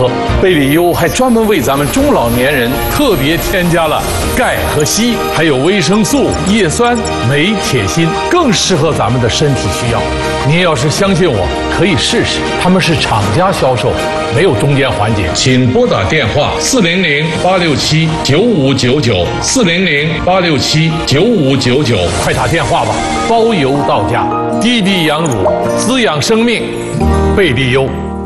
喝。贝里优还专门为咱们中老年人特别添加了钙和硒，还有维生素、叶酸、镁、铁、锌，更适合咱们的身体需要。您要是相信我，可以试试，他们是厂家销售，没有中间环节。请拨打电话400-867-9599，400-867-9599，快打电话吧，包邮到家，滴滴羊乳，滋养生命，贝利优。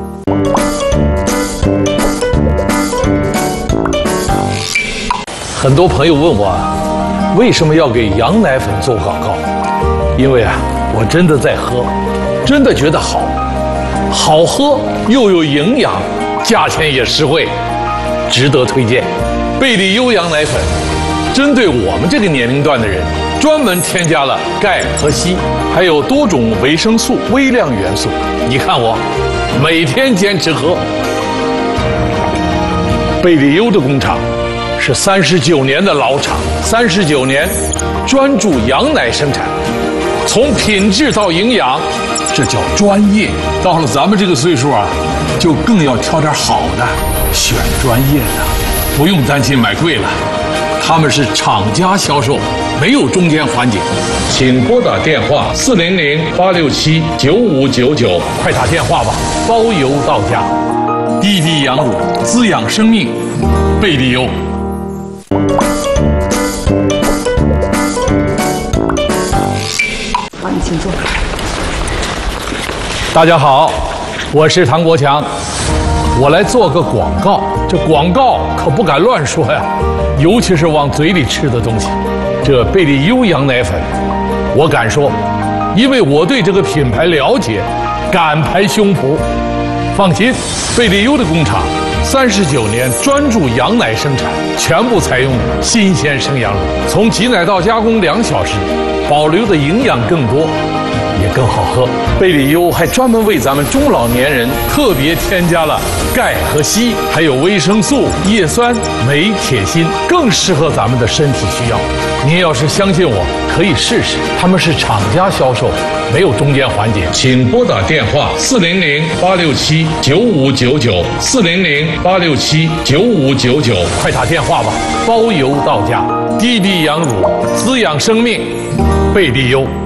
很多朋友问我，为什么要给羊奶粉做广告？因为我真的在喝，真的觉得好喝又有营养，价钱也实惠，值得推荐。贝利优羊奶粉针对我们这个年龄段的人，专门添加了钙和硒，还有多种维生素、微量元素。你看我每天坚持喝。贝利优的工厂是39年的老厂，39年专注羊奶生产，从品质到营养，这叫专业。到了咱们这个岁数就更要挑点好的，选专业的，不用担心买贵了。他们是厂家销售，没有中间环节。请拨打电话400-867-9599，快打电话吧，包邮到家。滴滴羊乳，滋养生命，贝利优。 好，你请坐。 大家好，我是唐国强，我来做个广告。这广告可不敢乱说呀，尤其是往嘴里吃的东西。这贝利优羊奶粉，我敢说，因为我对这个品牌了解，敢拍胸脯。放心，贝利优的工厂39年专注羊奶生产，全部采用新鲜生羊乳，从挤奶到加工2小时，保留的营养更多，也更好喝。贝利优还专门为咱们中老年人特别添加了钙和硒，还有维生素、叶酸、镁、铁、锌，更适合咱们的身体需要。您要是相信我，可以试试，他们是厂家销售，没有中间环节。请拨打电话400-867-9599，400-867-9599，快打电话吧，包邮到家。滴滴羊乳，滋养生命，贝利优。